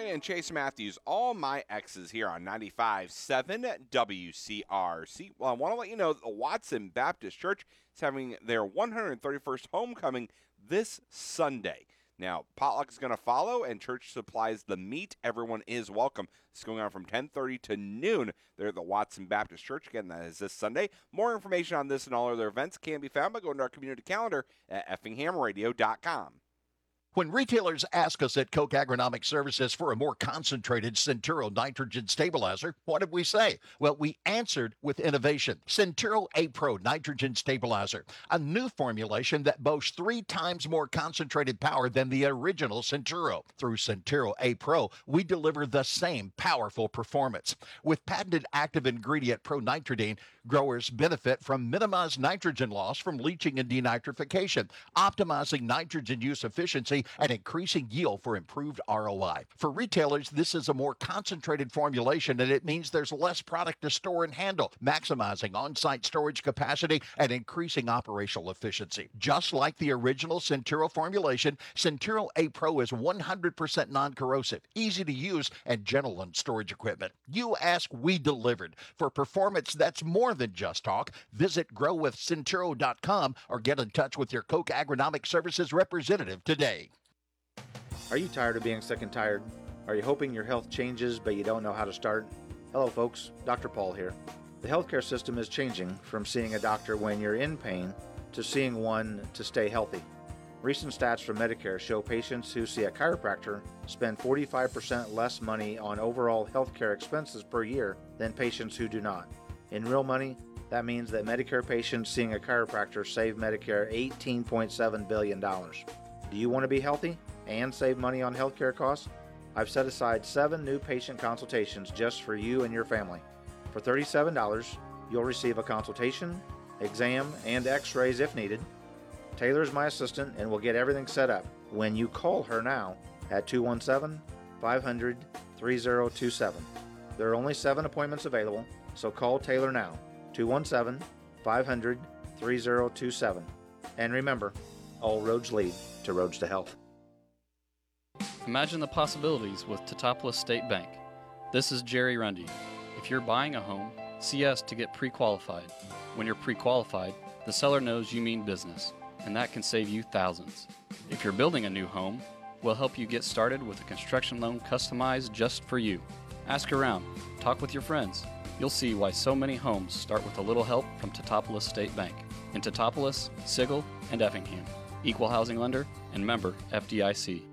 Coyne and Chase Matthews, all my exes here on 95.7 WCRC. Well, I want to let you know that the Watson Baptist Church is having their 131st homecoming this Sunday. Now, potluck is going to follow, and church supplies the meat. Everyone is welcome. It's going on from 10:30 to noon there at the Watson Baptist Church. Again, that is this Sunday. More information on this and all other events can be found by going to our community calendar at effinghamradio.com. When retailers ask us at Koch Agronomic Services for a more concentrated Centuro nitrogen stabilizer, what did we say? Well, we answered with innovation. Centuro A-Pro nitrogen stabilizer, a new formulation that boasts 3 times more concentrated power than the original Centuro. Through Centuro A-Pro, we deliver the same powerful performance. With patented active ingredient pronitridine, growers benefit from minimized nitrogen loss from leaching and denitrification, optimizing nitrogen use efficiency and increasing yield for improved ROI. For retailers, this is a more concentrated formulation, and it means there's less product to store and handle, maximizing on-site storage capacity and increasing operational efficiency. Just like the original Centuro formulation, Centuro A-Pro is 100% non-corrosive, easy to use, and gentle on storage equipment. You ask, we delivered. For performance that's more than just talk, visit growwithcenturo.com or get in touch with your Koch Agronomic Services representative today. Are you tired of being sick and tired? Are you hoping your health changes but you don't know how to start? Hello folks, Dr. Paul here. The healthcare system is changing from seeing a doctor when you're in pain to seeing one to stay healthy. Recent stats from Medicare show patients who see a chiropractor spend 45% less money on overall healthcare expenses per year than patients who do not. In real money, that means that Medicare patients seeing a chiropractor save Medicare $18.7 billion. Do you want to be healthy and save money on healthcare costs? I've set aside 7 new patient consultations just for you and your family. For $37, you'll receive a consultation, exam, and x-rays if needed. Taylor's my assistant and will get everything set up when you call her now at 217-500-3027. There are only 7 appointments available, so call Taylor now, 217-500-3027. And remember, all roads lead to Roads to Health. Imagine the possibilities with Teutopolis State Bank. This is Jerry Rundy. If you're buying a home, see us to get pre-qualified. When you're pre-qualified, the seller knows you mean business, and that can save you thousands. If you're building a new home, we'll help you get started with a construction loan customized just for you. Ask around, talk with your friends. You'll see why so many homes start with a little help from Teutopolis State Bank. In Teutopolis, Sigel, and Effingham. Equal housing lender and member FDIC.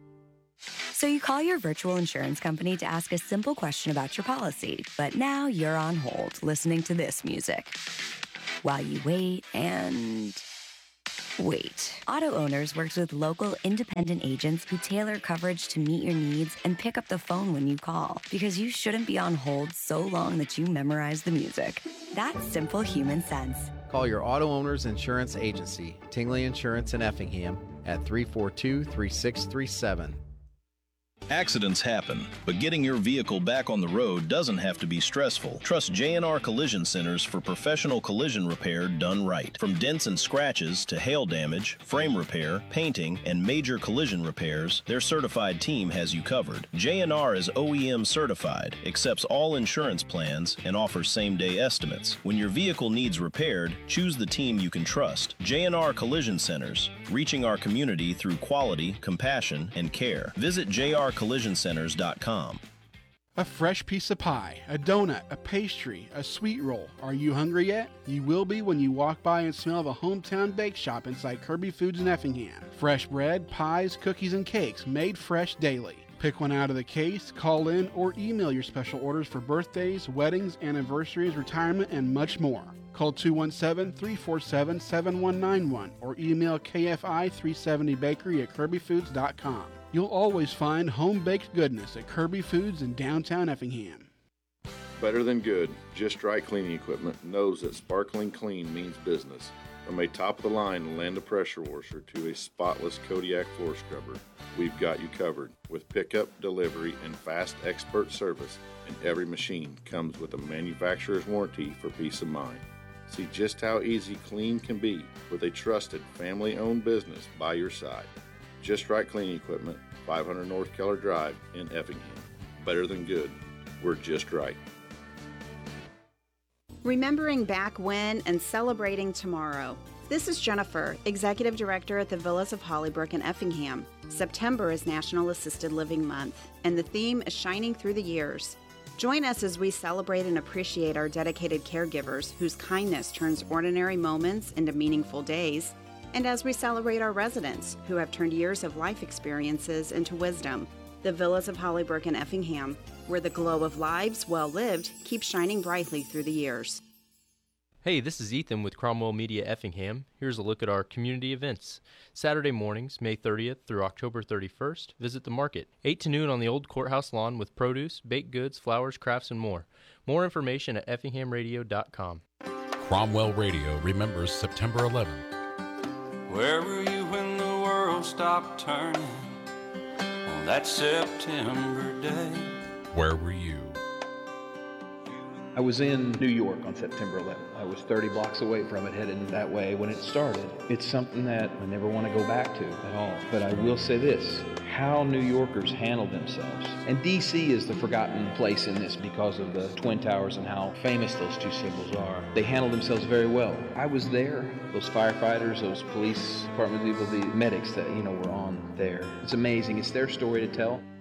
So you call your virtual insurance company to ask a simple question about your policy, but now you're on hold listening to this music. While you wait and wait. Auto Owners works with local independent agents who tailor coverage to meet your needs and pick up the phone when you call, because you shouldn't be on hold so long that you memorize the music. That's simple human sense. Call your Auto Owners Insurance Agency, Tingley Insurance in Effingham, at 342-3637. Accidents happen, but getting your vehicle back on the road doesn't have to be stressful. Trust J&R Collision Centers for professional collision repair done right. From dents and scratches to hail damage, frame repair, painting, and major collision repairs, their certified team has you covered. J&R is OEM certified, accepts all insurance plans, and offers same-day estimates. When your vehicle needs repaired, choose the team you can trust. J&R Collision Centers, reaching our community through quality, compassion, and care. Visit jrcollisioncenters.com. A fresh piece of pie, a donut, a pastry, a sweet roll. Are you hungry yet? You will be when you walk by and smell the hometown bake shop inside Kirby Foods in Effingham. Fresh bread, pies, cookies, and cakes made fresh daily. Pick one out of the case, call in, or email your special orders for birthdays, weddings, anniversaries, retirement, and much more. Call 217-347-7191 or email KFI370bakery@kirbyfoods.com. You'll always find home-baked goodness at Kirby Foods in downtown Effingham. Better than good, Just Right Cleaning Equipment knows that sparkling clean means business. From a top-of-the-line Landa pressure washer to a spotless Kodiak floor scrubber, we've got you covered with pickup, delivery, and fast expert service, and every machine comes with a manufacturer's warranty for peace of mind. See just how easy clean can be with a trusted family-owned business by your side. Just Right Cleaning Equipment, 500 North Keller Drive in Effingham. Better than good. We're just right. Remembering back when and celebrating tomorrow. This is Jennifer, Executive Director at the Villas of Hollybrook in Effingham. September is National Assisted Living Month, and the theme is Shining Through the Years. Join us as we celebrate and appreciate our dedicated caregivers whose kindness turns ordinary moments into meaningful days, and as we celebrate our residents who have turned years of life experiences into wisdom. The Villas of Hollybrook in Effingham, where the glow of lives well lived keeps shining brightly through the years. Hey, this is Ethan with Cromwell Media Effingham. Here's a look at our community events. Saturday mornings, May 30th through October 31st, visit the market. 8 to noon on the old courthouse lawn with produce, baked goods, flowers, crafts, and more. More information at effinghamradio.com. Cromwell Radio remembers September 11th. Where were you when the world stopped turning on that September day? Where were you? I was in New York on September 11th. I was 30 blocks away from it, headed that way when it started. It's something that I never want to go back to at all. But I will say this, how New Yorkers handled themselves. And D.C. is the forgotten place in this because of the Twin Towers and how famous those two symbols are. They handled themselves very well. I was there. Those firefighters, those police department people, the medics that, were on there. It's amazing. It's their story to tell.